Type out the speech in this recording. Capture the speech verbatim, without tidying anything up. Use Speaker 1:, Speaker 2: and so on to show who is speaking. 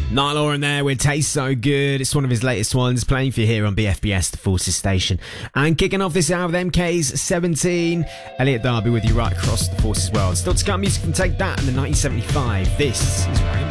Speaker 1: Niall Horan there with Taste So Good. It's one of his latest ones, playing for you here on B F B S, the Forces Station. And kicking off this hour with M K's seventeen. Elliot Darby with you right across the Forces world. Still to come, music from Take That in the nineteen seventy-five. This is Rainbow.